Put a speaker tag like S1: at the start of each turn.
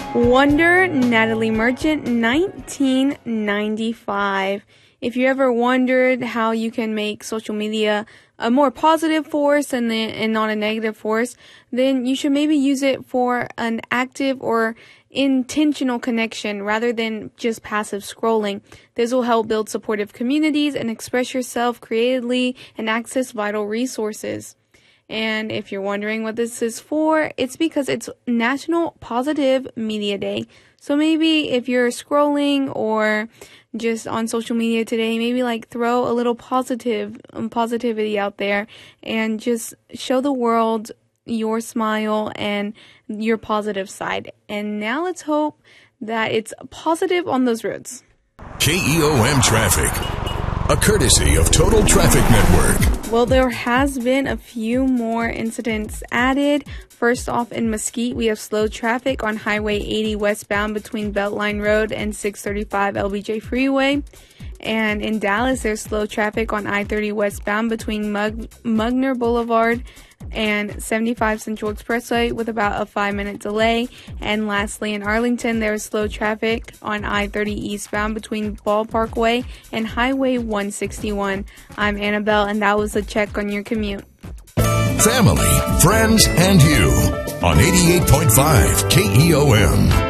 S1: Wonder, Natalie Merchant, 1995. If you ever wondered how you can make social media a more positive force and not a negative force, then you should maybe use it for an active or intentional connection rather than just passive scrolling. This will help build supportive communities and express yourself creatively and access vital resources. And if you're wondering what this is for, it's because it's National Positive Media Day. So maybe if you're scrolling or just on social media today, maybe like throw a little positivity out there and just show the world your smile and your positive side. And now let's hope that it's positive on those roads.
S2: KEOM Traffic, a courtesy of Total Traffic Network.
S1: Well, there has been a few more incidents added. First off, in Mesquite, we have slow traffic on Highway 80 westbound between Beltline Road and 635 LBJ Freeway. And in Dallas, there's slow traffic on I-30 westbound between Mugner Boulevard and 75 Central Expressway with about a 5-minute delay. And lastly, in Arlington, there's slow traffic on I-30 eastbound between Ball Parkway and Highway 161. I'm Annabelle, and that was a check on your commute.
S2: Family, friends, and you on 88.5 KEOM.